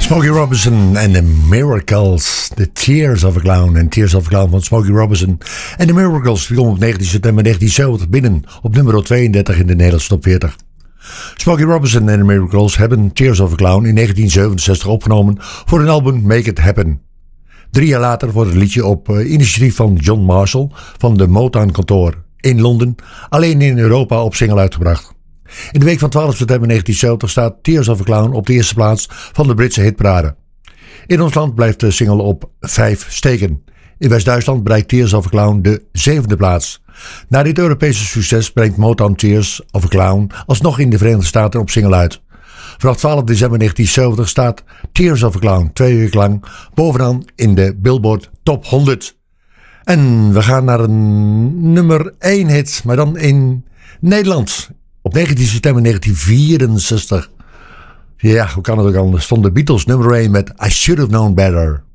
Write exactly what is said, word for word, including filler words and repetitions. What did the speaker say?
Smokey Robinson en The Miracles. The Tears of a Clown. En Tears of a Clown van Smokey Robinson. En The Miracles die komen op negentien september negentien zeventig binnen op nummer tweeëndertig in de Nederlandse top veertig. Smokey Robinson en The Miracles hebben Tears of a Clown in negentien zevenenzestig opgenomen voor hun album Make It Happen. Drie jaar later wordt het liedje op uh, initiatief van John Marshall van de Motown kantoor in Londen alleen in Europa op single uitgebracht. In de week van twaalf september negentien zeventig staat Tears of a Clown op de eerste plaats van de Britse hitparade. In ons land blijft de single op vijf steken. In West-Duitsland bereikt Tears of a Clown de zevende plaats. Na dit Europese succes brengt Motown Tears of a Clown alsnog in de Verenigde Staten op single uit. Vanaf twaalf december negentien zeventig staat Tears of a Clown twee weken lang bovenaan in de Billboard Top honderd. En we gaan naar een nummer één hit, maar dan in Nederland. Op negentien september negentien vierenzestig. Ja, hoe kan het ook anders? Stond de Beatles nummer één met I Should Have Known Better.